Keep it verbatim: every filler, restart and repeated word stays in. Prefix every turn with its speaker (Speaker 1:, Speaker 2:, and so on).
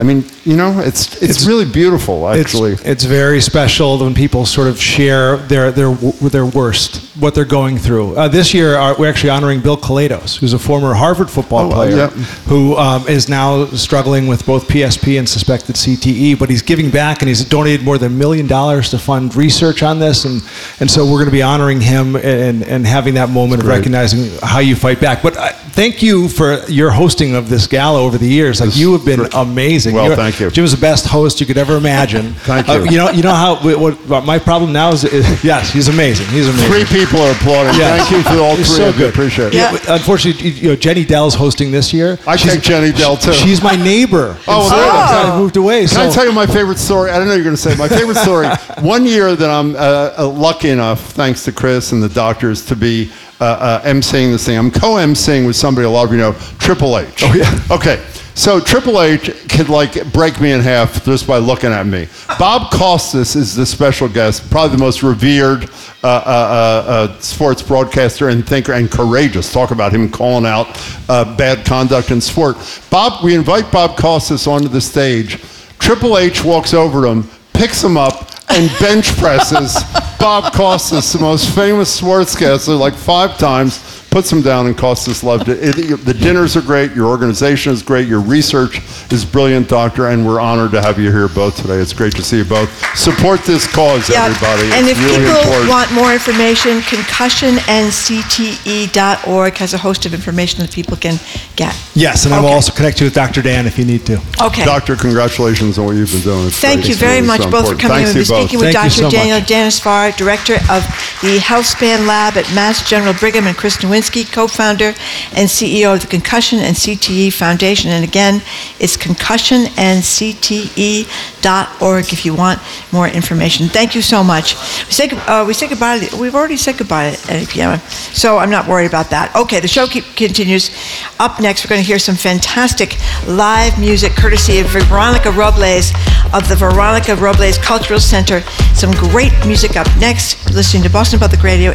Speaker 1: I mean, you know, it's it's, it's really beautiful, actually.
Speaker 2: It's, it's very special when people sort of share their their their worst, what they're going through. Uh, this year, our, we're actually honoring Bill Kalados, who's a former Harvard football
Speaker 1: oh,
Speaker 2: player,
Speaker 1: yeah.
Speaker 2: who um, is now struggling with both P S P and suspected C T E, but he's giving back, and he's donated more than a million dollars to fund research on this, and, and so we're going to be honoring him and, and having that moment of recognizing how you fight back. But uh, thank you for your hosting of this gala over the years. Like, you have been
Speaker 1: great.
Speaker 2: amazing.
Speaker 1: Well,
Speaker 2: You're,
Speaker 1: thank you.
Speaker 2: Jim's the best host you could ever imagine.
Speaker 1: Thank you.
Speaker 2: Uh, you know, you know how what, what my problem now is, is. Yes, he's amazing. He's amazing.
Speaker 1: Three people are applauding.
Speaker 2: Yes.
Speaker 1: Thank you for all
Speaker 2: He's
Speaker 1: three.
Speaker 2: so
Speaker 1: of you.
Speaker 2: good.
Speaker 1: Appreciate it.
Speaker 2: Yeah. yeah. Unfortunately, you know, Jenny Dell's hosting this year.
Speaker 1: I
Speaker 2: she's,
Speaker 1: take Jenny Dell too.
Speaker 2: She's my neighbor.
Speaker 1: Oh,
Speaker 2: so
Speaker 1: really?
Speaker 2: I moved away.
Speaker 1: Can
Speaker 2: so.
Speaker 1: I tell you my favorite story? I don't know you're going to say my favorite story. One year that I'm uh, uh, lucky enough, thanks to Chris and the doctors, to be uh, uh, emceeing this thing. I'm co-emceeing with somebody a lot of you know, Triple H.
Speaker 2: Oh yeah.
Speaker 1: Okay. So Triple H could like break me in half just by looking at me. Bob Costas is the special guest, probably the most revered uh, uh, uh, uh, sports broadcaster and thinker, and courageous. Talk about him calling out uh, bad conduct in sport. Bob, we invite Bob Costas onto the stage. Triple H walks over to him, picks him up, and bench presses Bob Costas, the most famous sportscaster, like five times. Puts him down, and Costas loved it. It, it. The dinners are great. Your organization is great. Your research is brilliant, Doctor, and we're honored to have you here both today. It's great to see you both. Support this cause,
Speaker 3: yeah.
Speaker 1: everybody.
Speaker 3: And
Speaker 1: it's
Speaker 3: if
Speaker 1: really
Speaker 3: people
Speaker 1: important.
Speaker 3: want more information, concussion N C T E dot org has a host of information that people can get.
Speaker 2: Yes, and
Speaker 3: okay.
Speaker 2: I will also connect you with Doctor Dan if you need to.
Speaker 3: Okay.
Speaker 1: Doctor, congratulations on what you've been doing. It's
Speaker 3: Thank
Speaker 1: great.
Speaker 3: you
Speaker 1: It's
Speaker 3: very
Speaker 1: really
Speaker 3: much
Speaker 1: so
Speaker 3: both for
Speaker 1: important.
Speaker 3: coming
Speaker 1: Thanks
Speaker 3: and
Speaker 1: to you
Speaker 3: speaking
Speaker 1: both.
Speaker 3: with
Speaker 2: Thank you
Speaker 3: Doctor
Speaker 2: so
Speaker 3: Daniel
Speaker 2: much.
Speaker 3: Janisvar, Director of the HealthSpan Lab at Mass General Brigham, and Chris Nowinski, co-founder and C E O of the Concussion and C T E Foundation. And again, it's concussion and C T E dot org if you want more information. Thank you so much. We say, uh, we say goodbye. To the, we've already said goodbye at eight p.m., so I'm not worried about that. Okay, the show keep, continues. Up next, we're going to hear some fantastic live music courtesy of Veronica Robles of the Veronica Robles Cultural Center. Some great music up next. You're listening to Boston Public Radio.